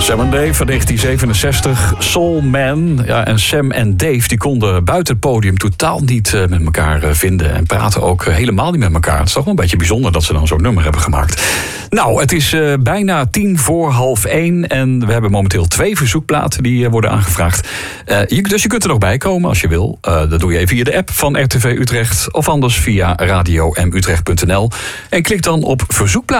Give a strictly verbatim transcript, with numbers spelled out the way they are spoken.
Sam en Dave van negentien zevenenzestig, Soul Man. Ja, en Sam en Dave die konden buiten het podium totaal niet uh, met elkaar uh, vinden. En praten ook uh, helemaal niet met elkaar. Het is toch wel een beetje bijzonder dat ze dan zo'n nummer hebben gemaakt. Nou, het is uh, bijna tien voor half één. En we hebben momenteel twee verzoekplaten die uh, worden aangevraagd. Uh, je, dus je kunt er nog bij komen als je wil. Uh, dat doe je via de app van R T V Utrecht. Of anders via radio m utrecht punt n l. En klik dan op verzoekplaat.